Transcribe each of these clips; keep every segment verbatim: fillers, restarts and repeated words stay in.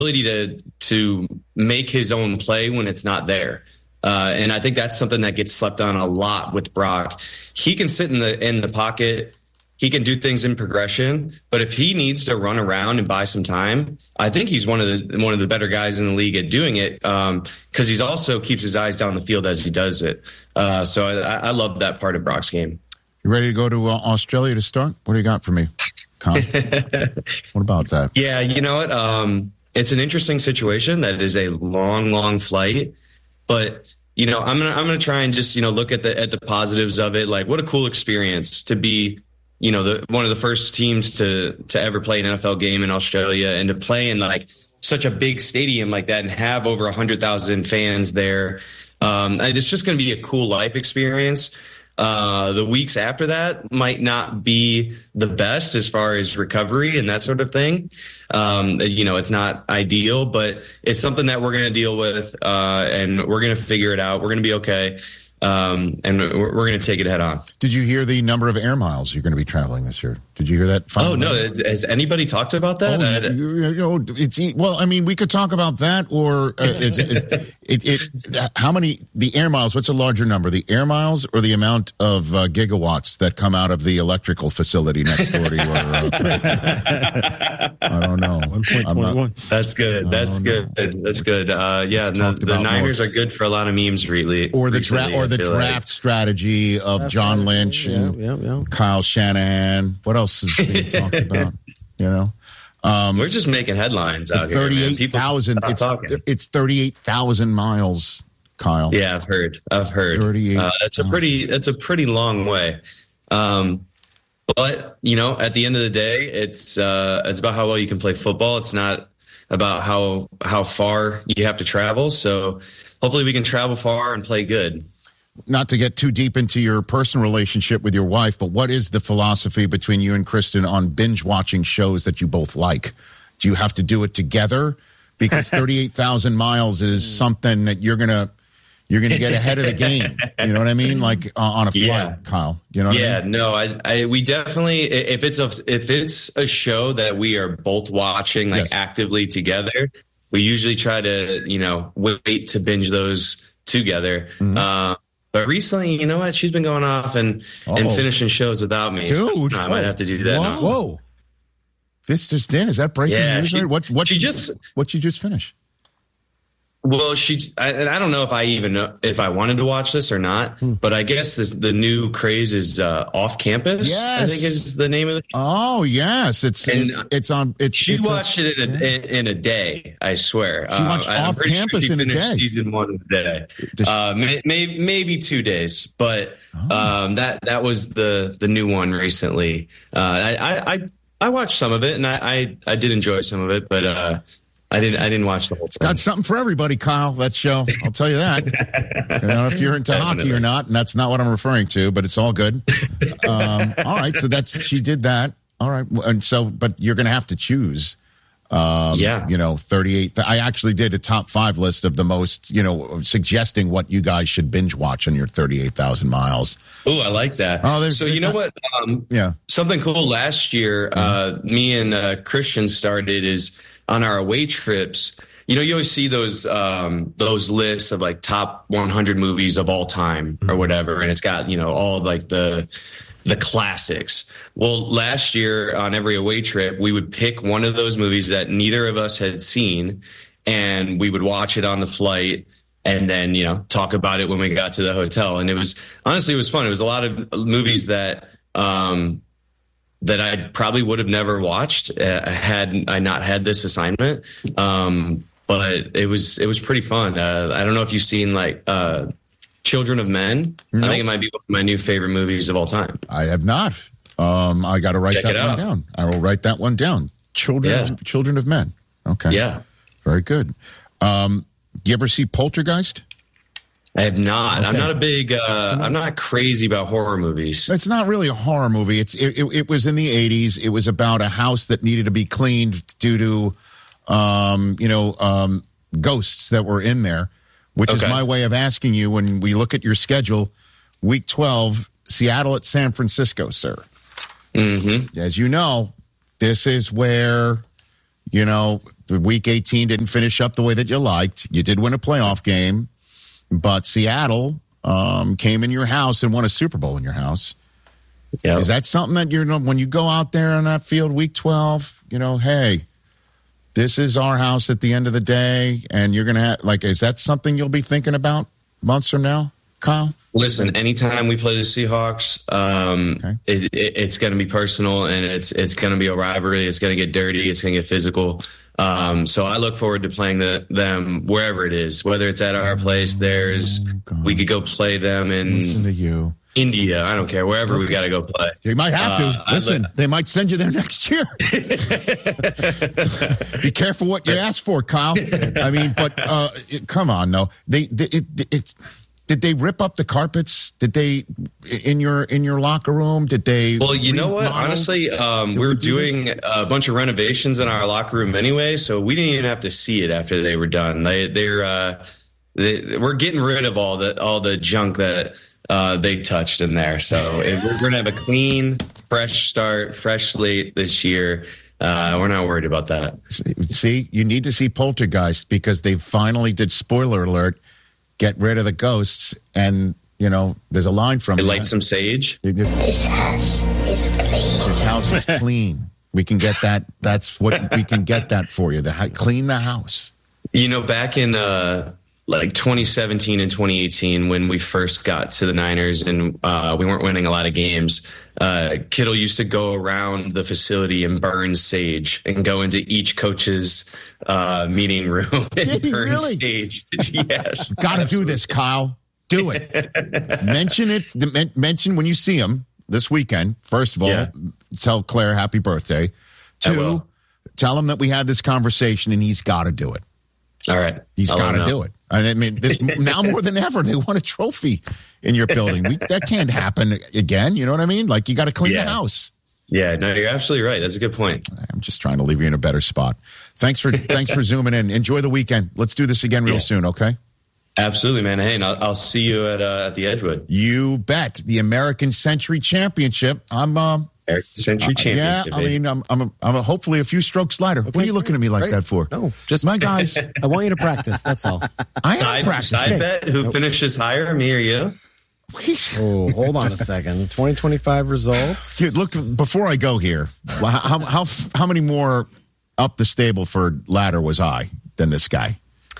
ability to to make his own play when it's not there. Uh, and I think that's something that gets slept on a lot with Brock. He can sit in the in the pocket. He can do things in progression, but if he needs to run around and buy some time, I think he's one of the one of the better guys in the league at doing it, because um, he's also keeps his eyes down the field as he does it. Uh, so I, I love that part of Brock's game. You ready to go to uh, Australia to start? What do you got for me, Con? What about that? Yeah, you know what? Um, it's an interesting situation. That is a long, long flight, but you know, I'm gonna I'm gonna try and just you know look at the at the positives of it. Like, what a cool experience to be. You know, the, one of the first teams to to ever play an N F L game in Australia, and to play in like such a big stadium like that and have over one hundred thousand fans there. Um, it's just going to be a cool life experience. Uh, the weeks after that might not be the best as far as recovery and that sort of thing. Um, you know, it's not ideal, but it's something that we're going to deal with, uh, and we're going to figure it out. We're going to be okay. Um, and we're, we're going to take it head on. Did you hear the number of air miles you're going to be traveling this year? Did you hear that? Oh, no. Has anybody talked about that? Oh, you, you know, it's, well, I mean, we could talk about that, or uh, it, it, it, it, how many, the air miles, what's a larger number, the air miles or the amount of uh, gigawatts that come out of the electrical facility next door to your, uh, I don't know. one point two one. That's good. That's good. Know. That's good. Uh, yeah, the, the Niners more. Are good for a lot of memes, really. Or the, dra- or the draft like. strategy of That's John right. Lynch yeah, and yeah, yeah. Kyle Shanahan. What else is being talked about? You know, um, we're just making headlines out here. Thirty-eight thousand. It's it's thirty-eight thousand miles, Kyle. Yeah, I've heard. I've heard. Thirty-eight. Uh, that's a pretty. That's a pretty long way. Um, but you know, at the end of the day, it's uh, it's about how well you can play football. It's not about how how far you have to travel. So hopefully, we can travel far and play good. Not to get too deep into your personal relationship with your wife, but what is the philosophy between you and Kristen on binge watching shows that you both like? Do you have to do it together? Because thirty-eight thousand miles is something that you're going to you're going to get ahead of the game. You know what I mean? Like uh, on a flight, yeah. Kyle. You know what yeah, I mean? no, I, I we definitely if it's a if it's a show that we are both watching like yes. actively together, we usually try to, you know, wait to binge those together. Mm-hmm. Uh, But recently, you know what? She's been going off and, oh. and finishing shows without me. Dude. So I might have to do that Whoa. now. Whoa. This just in. Is that breaking yeah, news? She, what what she you just what you just finished? Well, she I, and I don't know if I even know if I wanted to watch this or not, hmm. but I guess this the new craze is uh, Off Campus. Yes. I think is the name of it. Oh yes, it's and it's, it's on. It's, she it's watched a, it in a, yeah. in, in a day. I swear. She watched uh, Off Campus sure in a day. Season one in a day. Uh, may, may, maybe two days, but oh. um, that that was the the new one recently. Uh, I, I I watched some of it, and I I, I did enjoy some of it, but. Uh, I didn't. I didn't watch the whole thing. Got something for everybody, Kyle. That show. I'll tell you that. I don't know if you're into hockey or not, and that's not what I'm referring to. But it's all good. Um, all right. So that's she did that. All right. And so, but you're going to have to choose. Um, yeah. You know, thirty-eight. I actually did a top five list of the most. You know, suggesting what you guys should binge watch on your thirty-eight thousand miles. Oh, I like that. Oh, so you know what? Um, yeah. Something cool last year. Uh, me and uh, Christian started is. On our away trips, you know, you always see those um, those lists of like top one hundred movies of all time or whatever, and it's got, you know, all like the the classics. Well, last year on every away trip, we would pick one of those movies that neither of us had seen, and we would watch it on the flight, and then, you know, talk about it when we got to the hotel. And it was honestly, it was fun. It was a lot of movies that. Um, that I probably would have never watched uh, had I not had this assignment. Um, but it was it was pretty fun. Uh, I don't know if you've seen like uh, Children of Men. Nope. I think it might be one of my new favorite movies of all time. I have not. Um, I got to write Check that one down. I will write that one down. Children, yeah. of, Children of Men. Okay. Yeah. Very good. Um, you ever see Poltergeist? I have not. Okay. I'm not a big. Uh, I'm not crazy about horror movies. It's not really a horror movie. It's it, it, it was in the eighties. It was about a house that needed to be cleaned due to, um, you know, um, ghosts that were in there. Which okay. is my way of asking you when we look at your schedule. Week twelve, Seattle at San Francisco, sir. Mm-hmm. As you know, this is where You know, the week eighteen didn't finish up the way that you liked. You did win a playoff game, but Seattle um, came in your house and won a Super Bowl in your house. Yep. Is that something that you're, when you go out there on that field week twelve, you know, hey, this is our house at the end of the day, and you're going to have, like, is that something you'll be thinking about months from now, Kyle? Listen, anytime we play the Seahawks, um, okay. it, it, it's going to be personal, and it's it's going to be a rivalry. It's going to get dirty. It's going to get physical. Um, so I look forward to playing the, them wherever it is, whether it's at our place, theirs. Oh, we could go play them in Listen to you. India. I don't care. Wherever okay. we got to go play. You might have to. Uh, Listen, they might send you there next year. Be careful what you ask for, Kyle. I mean, but uh, come on, no. They, they it, it, Did they rip up the carpets? Did they in your in your locker room? Did they? Well, you know what? Honestly, um, we were doing this? a bunch of renovations in our locker room anyway, so we didn't even have to see it after they were done. They they're uh, they, we're getting rid of all the all the junk that uh, they touched in there. So it, we're going to have a clean, fresh start, fresh slate this year. Uh, we're not worried about that. See, you need to see Poltergeist because they finally did. Spoiler alert. Get rid of the ghosts, and, you know, there's a line from it. Light some sage. This house is clean. This house is clean. We can get that. That's what we can get that for you. The clean the house. You know, back in uh, like twenty seventeen and twenty eighteen, when we first got to the Niners and uh, we weren't winning a lot of games, uh, Kittle used to go around the facility and burn sage and go into each coach's uh, meeting room and Did he burn really? sage. Yes. Got to do this, Kyle. Do it. Mention it. Mention when you see him this weekend. First of all, yeah. Tell Claire happy birthday. Two, tell him that we had this conversation and he's got to do it. All right. He's got to do it. I mean, this, now more than ever, they want a trophy in your building. We, that can't happen again. You know what I mean? Like, you got to clean yeah. the house. Yeah, no, you're absolutely right. That's a good point. I'm just trying to leave you in a better spot. Thanks for thanks for zooming in. Enjoy the weekend. Let's do this again real yeah. soon, okay? Absolutely, man. Hey, and I'll, I'll see you at uh, at the Edgewood. You bet. The American Century Championship. I'm um, American Century uh, Championship. Yeah, I mean, I'm I'm, a, I'm a hopefully a few strokes lighter. Okay, what are you looking at me like great. that for? No, just my guys. I want you to practice. That's all. I am side, practicing. Side bet who nope. finishes higher, me or you? Oh, hold on a second. twenty twenty-five results. Dude, look, before I go here, how, how how many more up the stable for ladder was I than this guy?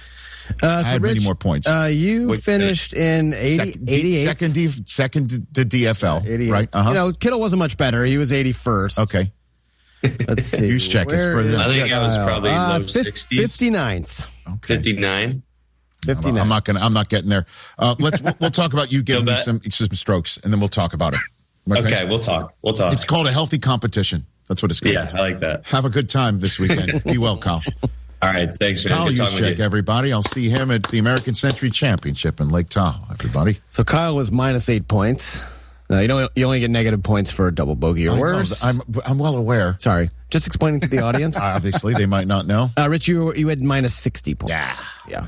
Uh, so I had Rich, many more points. Uh, you Wait, finished in eighty, second, eighty-eight. Second, D, second to D F L, eighty-eight. right? Uh-huh. You know, Kittle wasn't much better. He was eighty-first. Okay. Let's see. Use check. It's for the, I think I was probably uh, low sixties. fifty-ninth. Okay. fifty-nine. fifty-nine. I'm not gonna. I'm not getting there. Uh, let's. We'll, we'll talk about you giving me some some strokes, and then we'll talk about it. Okay? okay, we'll talk. We'll talk. It's called a healthy competition. That's what it's called. Yeah, I like that. Have a good time this weekend. Be well, Kyle. All right, thanks for Kyle good talking with you. Everybody. I'll see him at the American Century Championship in Lake Tahoe. Everybody. So Kyle was minus eight points. No, you don't. You only get negative points for a double bogey or I worse. I'm I'm well aware. Sorry, just explaining to the audience. Obviously, they might not know. Uh, Rich, you you had minus sixty points. Yeah, yeah.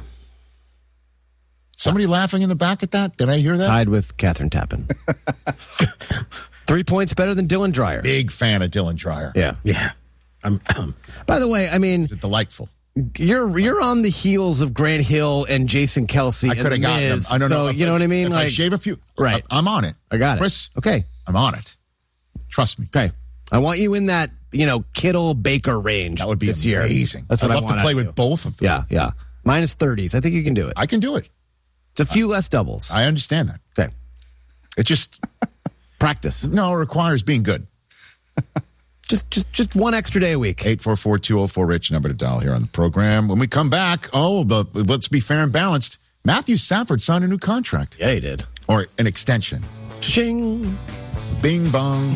Somebody laughing in the back at that? Did I hear that? Tied with Catherine Tappan. Three points better than Dylan Dreyer. Big fan of Dylan Dreyer. Yeah, yeah. Um, um, by the way, I mean, it's delightful. You're you're on the heels of Grant Hill and Jason Kelsey. I could have gotten them. I don't so, know. You know what I mean? If like, I shave a few, right? I'm on it. I got it, Chris. Okay, I'm on it. Trust me. Okay, I want you in that you know Kittle Baker range. That would be this amazing. Year. That's what I'd I love want to play with you. both of them. Yeah, yeah. Minus thirties. I think you can do it. I can do it. It's a few less doubles. I understand that. Okay. It just practice. No, it requires being good. Just, just, just one extra day a week. eight four four, two oh four, RICH, number to dial here on the program. When we come back, oh, the let's be fair and balanced. Matthew Stafford signed a new contract. Yeah, he did. Or an extension. Ching. Bing bong.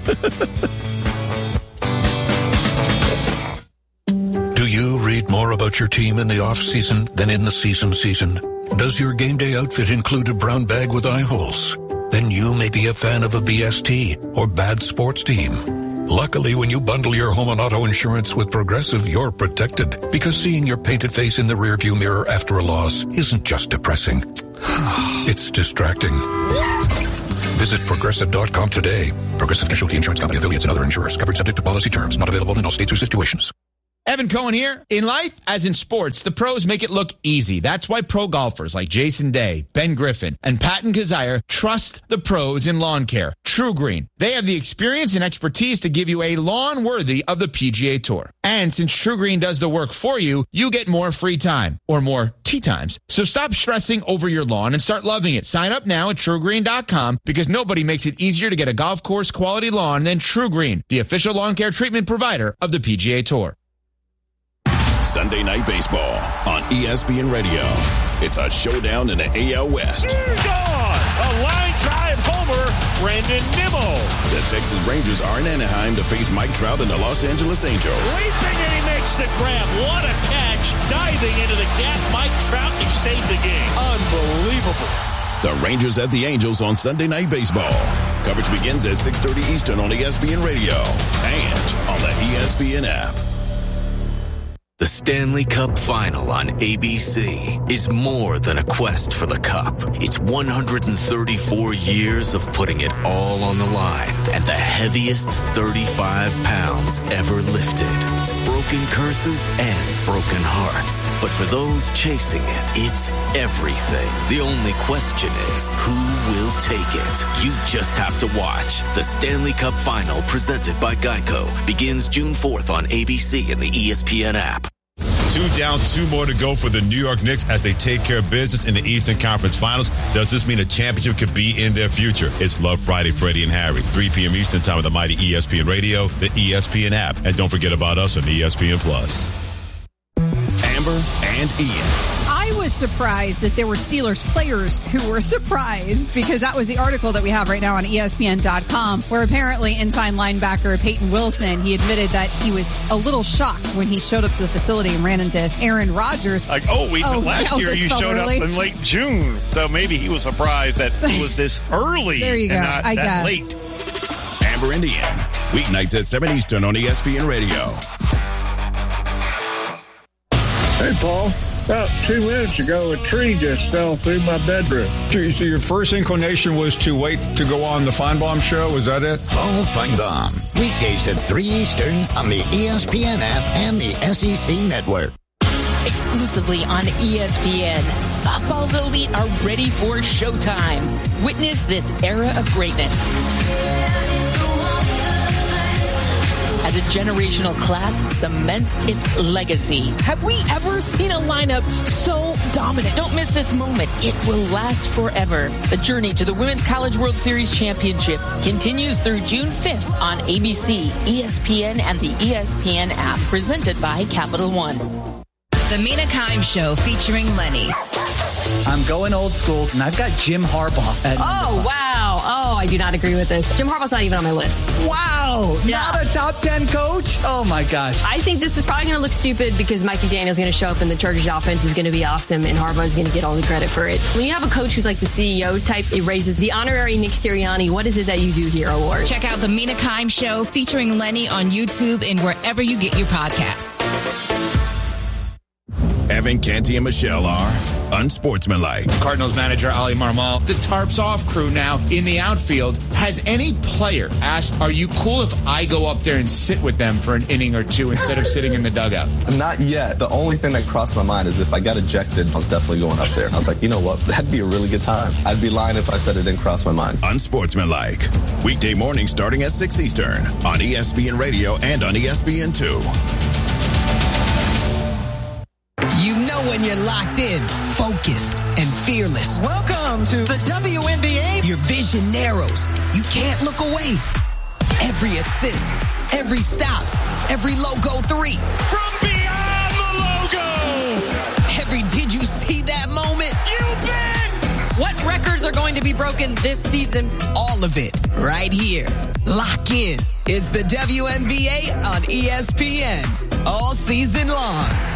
Do you read more about your team in the off-season than in the season season? Does your game day outfit include a brown bag with eye holes? Then you may be a fan of a B S T or bad sports team. Luckily, when you bundle your home and auto insurance with Progressive, you're protected. Because seeing your painted face in the rearview mirror after a loss isn't just depressing. It's distracting. Visit Progressive dot com today. Progressive Casualty Insurance Company, affiliates, and other insurers. Covered subject to policy terms. Not available in all states or situations. Evan Cohen here. In life, as in sports, the pros make it look easy. That's why pro golfers like Jason Day, Ben Griffin, and Patton Kazire trust the pros in lawn care. True Green. They have the experience and expertise to give you a lawn worthy of the P G A Tour. And since True Green does the work for you, you get more free time or more tee times. So stop stressing over your lawn and start loving it. Sign up now at true green dot com because nobody makes it easier to get a golf course quality lawn than True Green, the official lawn care treatment provider of the P G A Tour. Sunday Night Baseball on E S P N Radio. It's a showdown in the A L West. Gone! A line drive homer, Brandon Nimmo. The Texas Rangers are in Anaheim to face Mike Trout and the Los Angeles Angels. Leaping and he makes the grab. What a catch. Diving into the gap, Mike Trout, he saved the game. Unbelievable. The Rangers at the Angels on Sunday Night Baseball. Coverage begins at six thirty Eastern on E S P N Radio and on the E S P N app. The Stanley Cup Final on A B C is more than a quest for the cup. It's one hundred thirty-four years of putting it all on the line and the heaviest thirty-five pounds ever lifted. It's broken curses and broken hearts. But for those chasing it, it's everything. The only question is, who will take it? You just have to watch. The Stanley Cup Final, presented by Geico, begins June fourth on A B C and the E S P N app. Two down, two more to go for the New York Knicks as they take care of business in the Eastern Conference Finals. Does this mean a championship could be in their future? It's Love Friday, Freddie and Harry. three p.m. Eastern time with the mighty E S P N Radio, the E S P N app. And don't forget about us on E S P N Plus. Amber and Ian. I was surprised that there were Steelers players who were surprised because that was the article that we have right now on E S P N dot com where apparently inside linebacker Peyton Wilson, he admitted that he was a little shocked when he showed up to the facility and ran into Aaron Rodgers. Like, oh, we oh, last oh, year you showed early. up in late June, so maybe he was surprised that it was this early there you and go. not I that guess. late. Amber and Ian. Weeknights at seven Eastern on E S P N Radio. Hey, Paul. About two minutes ago, a tree just fell through my bedroom. So your first inclination was to wait to go on the Feinbaum show? Was that it? Paul Feinbaum. Weekdays at three Eastern on the E S P N app and the S E C network. Exclusively on E S P N, softball's elite are ready for showtime. Witness this era of greatness. As a generational class cements its legacy. Have we ever seen a lineup so dominant? Don't miss this moment. It will last forever. The journey to the Women's College World Series Championship continues through June fifth on A B C, E S P N, and the E S P N app, presented by Capital One. The Mina Kimes Show featuring Lenny. I'm going old school, and I've got Jim Harbaugh. At oh, wow. Oh, I do not agree with this. Jim Harbaugh's not even on my list. Wow. Yeah. Not a top ten coach? Oh, my gosh. I think this is probably going to look stupid because Mike McDaniel's going to show up and the Chargers offense is going to be awesome, and Harbaugh's going to get all the credit for it. When you have a coach who's like the C E O type, it raises the honorary Nick Sirianni, what is it that you do here award. Check out the Mina Kimes Show featuring Lenny on YouTube and wherever you get your podcasts. Evan, Canty, and Michelle are unsportsmanlike. Cardinals manager Ali Marmol, the Tarps Off crew now in the outfield. Has any player asked, are you cool if I go up there and sit with them for an inning or two instead of sitting in the dugout? Not yet. The only thing that crossed my mind is if I got ejected, I was definitely going up there. I was like, you know what? That'd be a really good time. I'd be lying if I said it didn't cross my mind. Unsportsmanlike. Weekday morning starting at six Eastern on E S P N Radio and on E S P N two. You know when you're locked in, focused, and fearless. Welcome to the W N B A. Your vision narrows. You can't look away. Every assist, every stop, every logo three. From beyond the logo! Every did you see that moment? You bet! What records are going to be broken this season? All of it, right here. Lock in. It's the W N B A on E S P N. All season long.